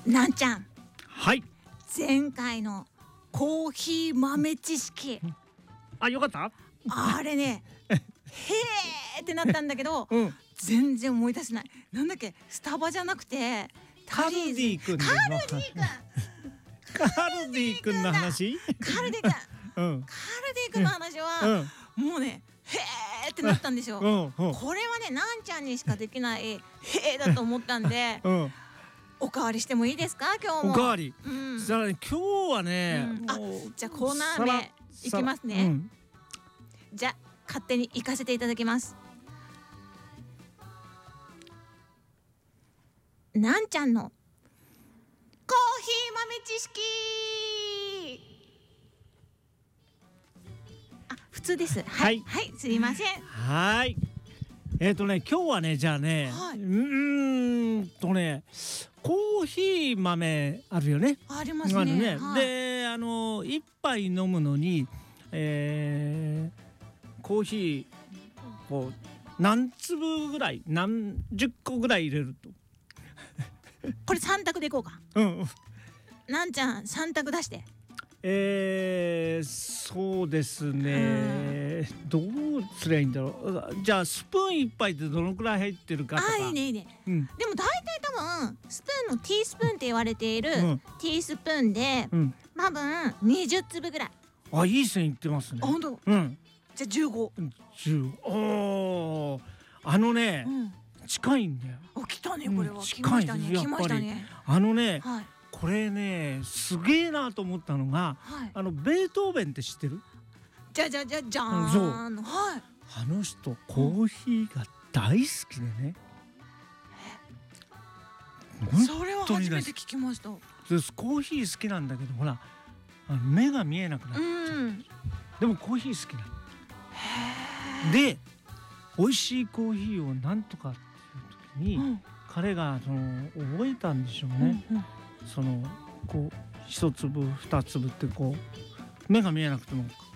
なんちゃん、 はい。 前回のコーヒー豆知識、 あ、よかった。 あれねへーってなったんだけど、 うん。 全然思い出せない。なんだっけ、スタバじゃなくてカルディ君のカルディカルディ君の話。 カルディ君うん。 カルディ君の話は、もうねへーってなったんですよ。 うん。 これはね、なんちゃんにしかできないへーだと思ったんで、 うん。 おかわりしてもいいですか、今日も。 おかわり。 うん、 じゃあね、今日はね、 あ、 もうじゃあコーナー名いきますね。 うん。 じゃあ勝手に行かせていただきます。なんちゃんのコーヒー豆知識。あ、普通です。はいはい、すいません。 はい。今日はね、じゃあね、 はい、 コーヒー豆あるよね。 ありますね。 あるね。 はい、 で、一杯飲むのに、コーヒーこう何粒ぐらい、何十個ぐらい入れると。 これ3択でいこうか。 うん。 なんちゃん3択出して。 そうですね。どうすりゃいいんだろう。じゃあスプーン一杯でどのくらい入ってるかとか。 あ、いいねいいね。 うん。 でも大体多分スプーンのティースプーンって言われている、 うん、 ティースプーンで、 うん。 多分20粒ぐらい。 あ、いい線いってますね。 あ、本当。 うん。 じゃあ15。 10。おー。近いんだよ。 あ、来たね、これは。来近いましたね。 やっ来ましたね。 ぱりはい。 これね、すげえなと思ったのが、 はい。 ベートーベンって知ってる？ じゃじゃじゃじゃーん。 そう。 はい。 あの人コーヒーが大好きでね。 それは初めて聞きました。 コーヒー好きなんだけど、ほら、目が見えなくなっちゃう。でもコーヒー好きなの。で、美味しいコーヒーをなんとかっていう時に、彼が覚えたんでしょうね。こう一粒二粒ってこう目が見えなくても